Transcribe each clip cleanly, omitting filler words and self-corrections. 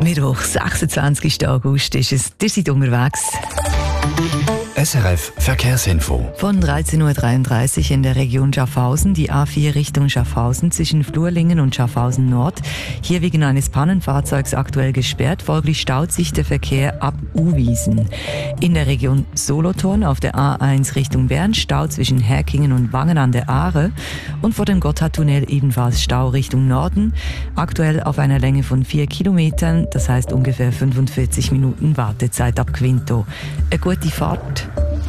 Mittwoch, 26. August ist es. Ihr seid unterwegs. SRF Verkehrsinfo. Von 13.33 Uhr in der Region Schaffhausen, die A4 Richtung Schaffhausen zwischen Flurlingen und Schaffhausen Nord. Hier wegen eines Pannenfahrzeugs aktuell gesperrt, folglich staut sich der Verkehr ab Uwiesen. In der Region Solothurn auf der A1 Richtung Bern Stau zwischen Herkingen und Wangen an der Aare und vor dem Gotthardtunnel ebenfalls Stau Richtung Norden. Aktuell auf einer Länge von 4 Kilometern, das heißt ungefähr 45 Minuten Wartezeit ab Quinto. Eine gute Fahrt.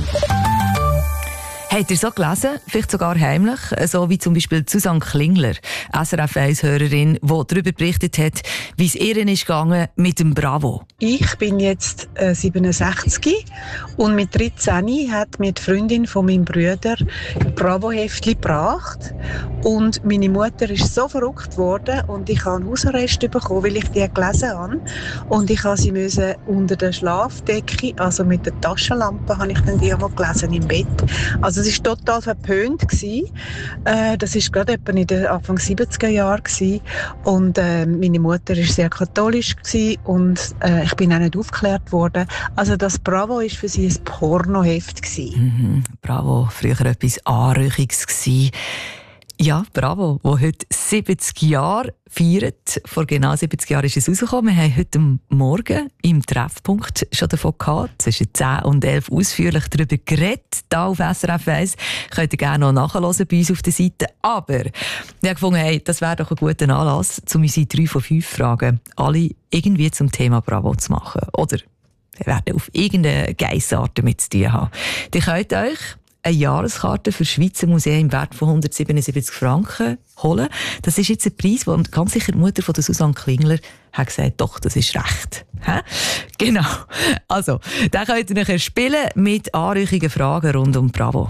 Habt ihr so gelesen? Vielleicht sogar heimlich? So wie zum Beispiel Susanne Klingler, SRF 1-Hörerin, die darüber berichtet hat, wie es ihr ist gegangen mit dem Bravo. Ich bin jetzt 67 und mit 13 hat mir die Freundin von meinem Bruder Bravo-Heftchen gebracht. Und meine Mutter ist so verrückt worden und ich habe einen Hausarrest bekommen, weil ich die gelesen habe. Und ich musste sie unter der Schlafdecke, also mit der Taschenlampe, habe ich dann die einmal gelesen im Bett. Also es war total verpönt. Das war gerade etwa in den Anfang 70er Jahren. Und meine Mutter war sehr katholisch und ich bin auch nicht aufgeklärt worden. Also das Bravo war für sie ein Pornoheft. Bravo, früher etwas Anrüchiges gewesen. Ja, Bravo, wo heute 70 Jahre feiert. Vor genau 70 Jahren ist es rausgekommen. Wir haben heute Morgen im Treffpunkt schon davon gehabt, zwischen 10 und 11 ausführlich darüber geredet. Hier auf SRF 1. Könnt ihr gerne noch nachhören bei uns auf der Seite. Aber ich habe gefunden, hey, das wäre doch ein guter Anlass, um unsere 3 von 5 Fragen alle irgendwie zum Thema Bravo zu machen. Oder wir werden auf irgendeine Geissart damit zu tun haben. Ihr könnt euch eine Jahreskarte für das Schweizer Museum im Wert von 177 Franken holen. Das ist jetzt ein Preis, wo ganz sicher die Mutter von der Susanne Klingler hat gesagt, doch, das ist recht. Genau. Also, da könnt ihr nachher spielen mit anrüchigen Fragen rund um Bravo.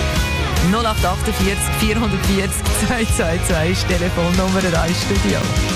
0848 440 222 ist die Telefonnummer 1 Studio.